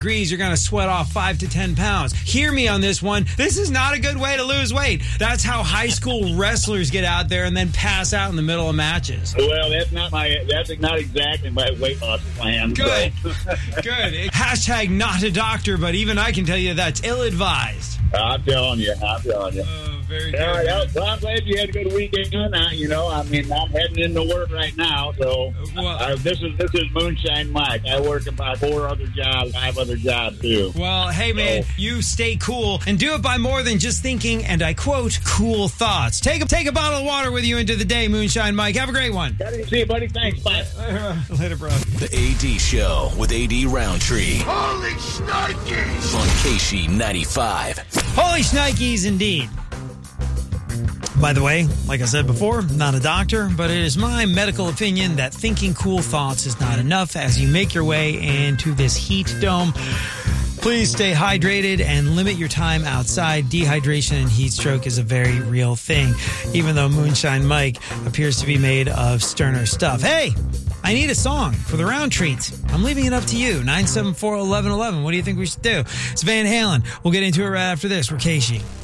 degrees, you're going to sweat off 5 to 10 pounds. Hear me on this one. This is not a good way to lose weight. That's how high school wrestlers get out there and then pass out in the middle of matches. Well, that's not exactly my weight loss plan. Good. So. Good. Hashtag not a doctor, but even I can tell you that's ill-advised. I'm telling you. Very good. All right, well, I'm glad you had a good weekend. I'm heading into work right now, so this is Moonshine Mike. I work about 5 other jobs too. Well, hey man, you stay cool and do it by more than just thinking, and I quote, cool thoughts. Take a bottle of water with you into the day, Moonshine Mike. Have a great one. See you, buddy. Thanks. Bye. Later, bro. The AD Show with AD Roundtree. Holy shnikes! On KC95. Holy shnikes indeed. By the way, like I said before, not a doctor, but it is my medical opinion that thinking cool thoughts is not enough as you make your way into this heat dome. Please stay hydrated and limit your time outside. Dehydration and heat stroke is a very real thing, even though Moonshine Mike appears to be made of sterner stuff. Hey, I need a song for the round treat. I'm leaving it up to you. 974-1111. What do you think we should do? It's Van Halen. We'll get into it right after this. We're KC.